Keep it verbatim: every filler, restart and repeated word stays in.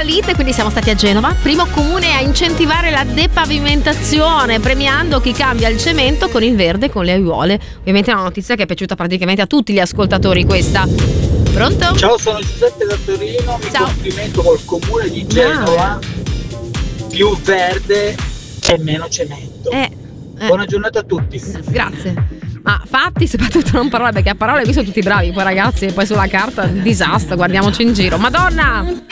Lite, quindi siamo stati a Genova, primo comune a incentivare la depavimentazione, premiando chi cambia il cemento con il verde, con le aiuole. Ovviamente è una notizia che è piaciuta praticamente a tutti gli ascoltatori questa. Pronto? Ciao, sono Giuseppe da Torino, mi Ciao. complimento col comune di Genova, più verde e meno cemento. Eh, eh. Buona giornata a tutti. Grazie. Ma fatti, soprattutto non parole, perché a parole qui sono tutti bravi, poi ragazzi, e poi sulla carta disastro, guardiamoci in giro. Madonna!